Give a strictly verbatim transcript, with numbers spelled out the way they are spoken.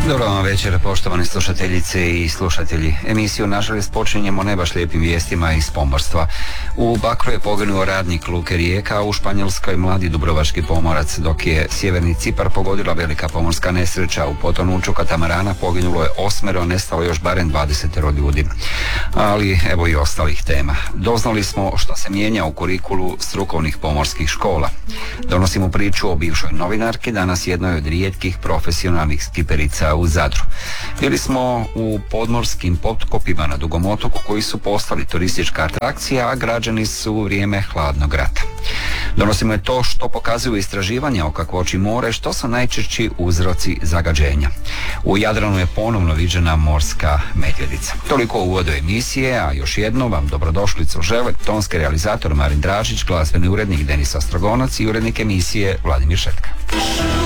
Dobro vam večer, poštovani slušateljice i slušatelji. Emisiju nažalost počinjemo ne baš lijepim vijestima iz pomorstva. U Bakru je poginuo radnik luke Rijeka, a u Španjolskoj mladi dubrovački pomorac, dok je sjeverni Cipar pogodila velika pomorska nesreća. U potonuću katamarana poginulo je osmero, nestalo još barem dvadesetero ljudi. Ali evo i ostalih tema. Doznali smo što se mijenja u kurikulu strukovnih pomorskih škola. Donosimo priču o bivšoj novinarki, danas jednoj od rijetkih profesionalnih skiperica u Zadru. Bili smo u podmorskim potkopima na Dugom otoku koji su postali turistička atrakcija, a građani su u vrijeme hladnog rata. Donosimo je to što pokazuju istraživanja o kakvoći mora i što su najčešći uzroci zagađenja. U Jadranu je ponovno viđena morska medvjedica. Toliko u uvodu emisije, a još jednom vam dobrodošlicu žele tonski realizator Marin Dražić, glazbeni urednik Denis Astrogonac i urednik emisije Vladimir Šetka.